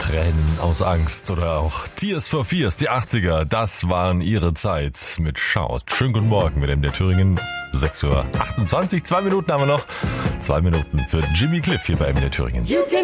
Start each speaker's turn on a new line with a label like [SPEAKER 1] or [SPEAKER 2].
[SPEAKER 1] Tränen aus Angst oder auch Tears for Fears, die 80er, das waren ihre Zeit mit Shout. Schönen guten Morgen mit dem der Thüringen, 6:28 Uhr, 2 Minuten haben wir noch, 2 Minuten für Jimmy Cliff hier bei MDR Thüringen.